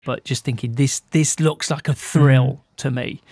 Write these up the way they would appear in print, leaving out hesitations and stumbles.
but just thinking this looks like a thrill to me.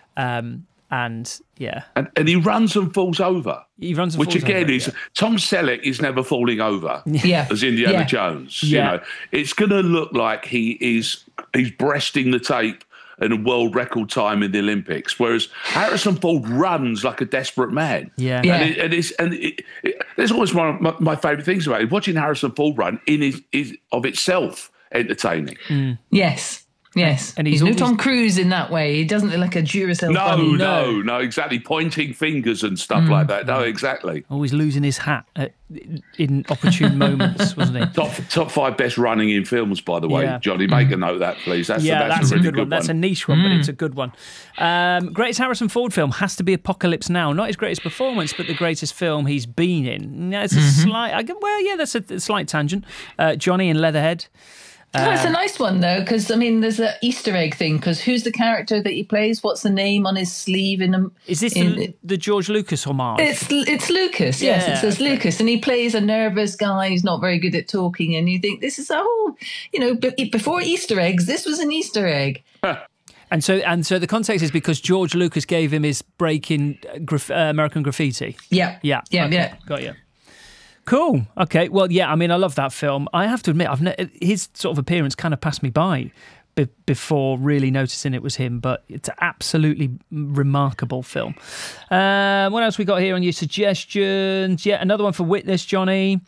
And yeah, and he runs and falls over. He runs and which falls again over, is Tom Selleck is never falling over. As Indiana Jones. Yeah. You know, it's going to look like he's breasting the tape in a world record time in the Olympics, whereas Harrison Ford runs like a desperate man. Yeah. And there's always one of my favourite things about it. Watching Harrison Ford run is of itself entertaining. Yes. And he's no Tom Cruise in that way. He doesn't look like a Duracell bunny. No, exactly. Pointing fingers and stuff like that. No, exactly. Always losing his hat in opportune moments, wasn't he? Top 5 best running in films, by the way, Johnny. Make a note of that, please. That's a really good one. That's a niche one, but it's a good one. Greatest Harrison Ford film has to be Apocalypse Now. Not his greatest performance, but the greatest film he's been in. It's a slight... that's a slight tangent. Johnny in Leatherhead. It's a nice one, though, because, there's an Easter egg thing, because who's the character that he plays? What's the name on his sleeve? Is this the George Lucas homage? It's Lucas, yes. It says Lucas, and he plays a nervous guy who's not very good at talking, and you think, this is a whole, before Easter eggs, this was an Easter egg. And so the context is because George Lucas gave him his break in American Graffiti. Yeah. Got you. Cool. Okay. Well, yeah. I mean, I love that film. I have to admit, his sort of appearance kind of passed me by before really noticing it was him. But it's an absolutely remarkable film. What else we got here on your suggestions? Yeah, another one for Witness, Johnny.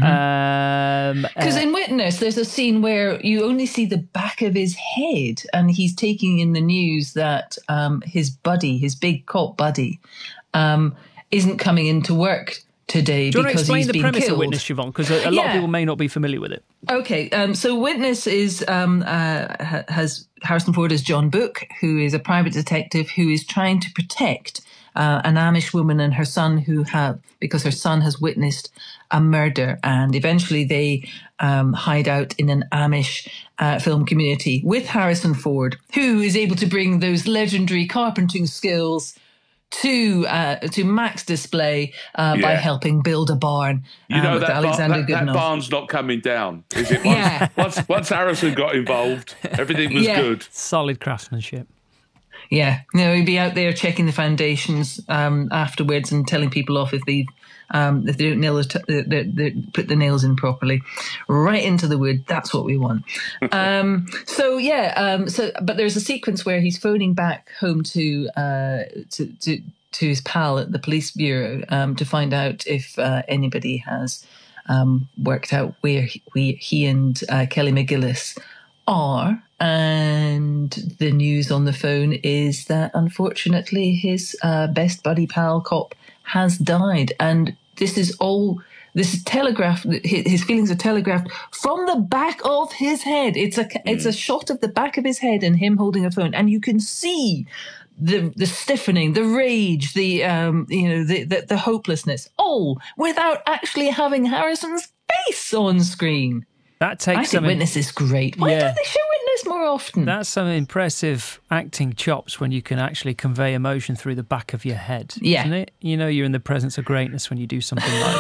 Because in Witness, there's a scene where you only see the back of his head, and he's taking in the news that his big cop buddy, isn't coming into work today because he's been killed. Do you want to explain the premise of Witness, Siobhan? Because a lot of people may not be familiar with it. Okay, so Witness is has Harrison Ford as John Book, who is a private detective who is trying to protect an Amish woman and her son because her son has witnessed a murder, and eventually they hide out in an Amish film community with Harrison Ford, who is able to bring those legendary carpentering skills to max display by helping build a barn. That barn's not coming down, is it? Once Harrison got involved, everything was good. Solid craftsmanship. Yeah, he'd be out there checking the foundations afterwards and telling people off if they don't put the nails in properly, right into the wood. That's what we want. But there's a sequence where he's phoning back home to his pal at the police bureau to find out if anybody has worked out where he and Kelly McGillis are. And the news on the phone is that unfortunately his best buddy pal cop has died, and this is telegraphed. His feelings are telegraphed from the back of his head. It's a shot of the back of his head and him holding a phone, and you can see the stiffening, the rage, the hopelessness, all without actually having Harrison's face on screen. That takes. I think Witness is great. Why don't they show Witness more often? That's some impressive acting chops when you can actually convey emotion through the back of your head, isn't it? You're in the presence of greatness when you do something like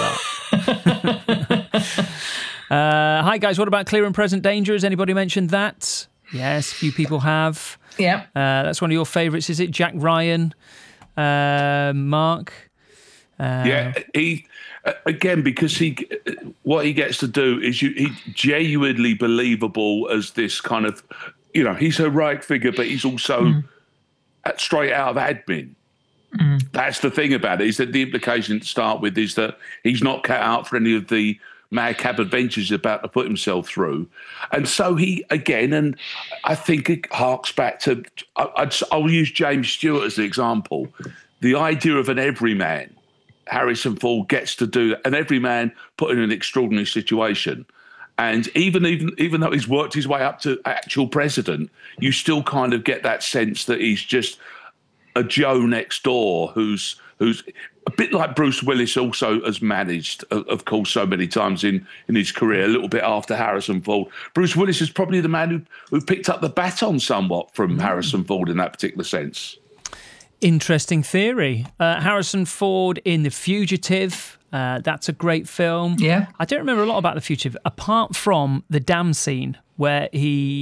that. Hi guys, what about Clear and Present Danger? Has anybody mentioned that? Yes, a few people have. Yeah. That's one of your favourites, is it? Jack Ryan, Mark? He... Again, because what he gets to do is he genuinely believable as this kind of, he's a heroic figure, but he's also straight out of admin. That's the thing about it, is that the implication to start with is that he's not cut out for any of the madcap adventures he's about to put himself through. And so he, again, and I think it harks back to, I'll use James Stewart as the example, the idea of an everyman. Harrison Ford gets to do an everyman put in an extraordinary situation. And even though he's worked his way up to actual president, you still kind of get that sense that he's just a Joe next door who's a bit like Bruce Willis also has managed, of course, so many times in his career, a little bit after Harrison Ford. Bruce Willis is probably the man who picked up the baton somewhat from Harrison Ford in that particular sense. Interesting theory. Harrison Ford in The Fugitive. That's a great film. Yeah. I don't remember a lot about The Fugitive, apart from the dam scene where he